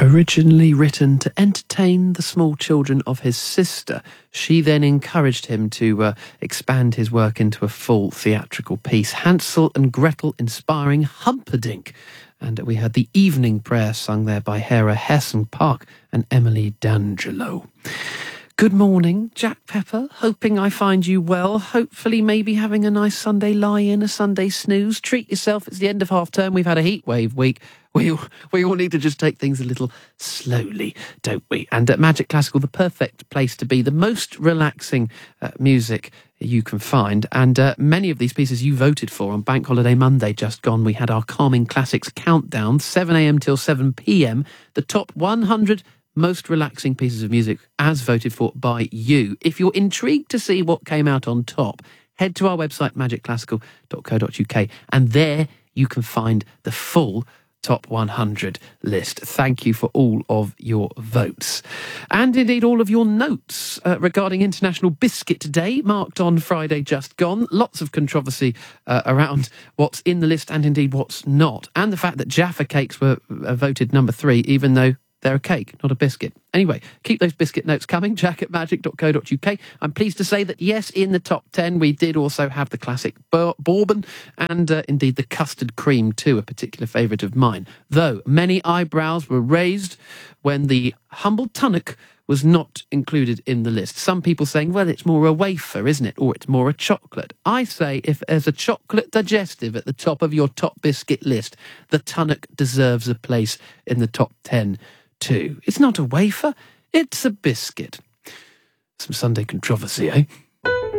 Originally written to entertain the small children of his sister, she then encouraged him to expand his work into a full theatrical piece. Hansel and Gretel inspiring Humperdinck. And we had the evening prayer sung there by Hera Hessenpark and Emily D'Angelo. Good morning, Jack Pepper. Hoping I find you well. Hopefully maybe having a nice Sunday lie-in, a Sunday snooze. Treat yourself. It's the end of half term. We've had a heat wave week. We all need to just take things a little slowly, don't we? And at Magic Classical, the perfect place to be. The most relaxing music you can find. And many of these pieces you voted for on Bank Holiday Monday just gone. We had our Calming Classics countdown, 7 a.m. till 7 p.m. The top 100 most relaxing pieces of music as voted for by you. If you're intrigued to see what came out on top, head to our website, magicclassical.co.uk, and there you can find the full top 100 list. Thank you for all of your votes. And indeed all of your notes regarding International Biscuit Day, marked on Friday just gone. Lots of controversy around what's in the list and indeed what's not. And the fact that Jaffa cakes were voted number 3, even though they're a cake, not a biscuit. Anyway, keep those biscuit notes coming, jack@magic.co.uk. I'm pleased to say that, yes, in the top 10, we did also have the classic bourbon and indeed the custard cream too, a particular favourite of mine. Though many eyebrows were raised when the humble tunnock was not included in the list. Some people saying, well, it's more a wafer, isn't it? Or it's more a chocolate. I say if there's a chocolate digestive at the top of your top biscuit list, the tunnock deserves a place in the top 10 too. It's not a wafer, it's a biscuit. Some Sunday controversy, eh?